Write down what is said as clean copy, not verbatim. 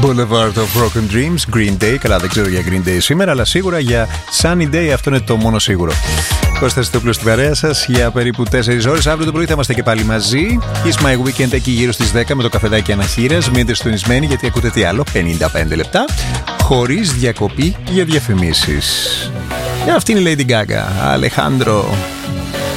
Boulevard of Broken Dreams, Green Day. Καλά, δεν ξέρω για Green Day σήμερα, αλλά σίγουρα για Sunny Day αυτό είναι το μόνο σίγουρο. Κώστας Στόπουλος στην παρέα σας για περίπου 4 ώρες. Αύριο το πρωί θα είμαστε και πάλι μαζί. Kiss My Weekend εκεί γύρω στις 10 με το καφεδάκι αναχείρας. Μείνετε συντονισμένοι γιατί ακούτε τι άλλο. 55 λεπτά χωρίς διακοπή για διαφημίσεις. Αυτή είναι η Lady Gaga. Alejandro.